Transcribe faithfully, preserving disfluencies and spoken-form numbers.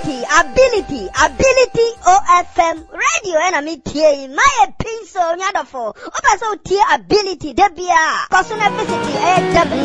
ability, ability, ability O F M radio and me tie my pin so nyadofo. Opa so tie ability debia. Personal visit eh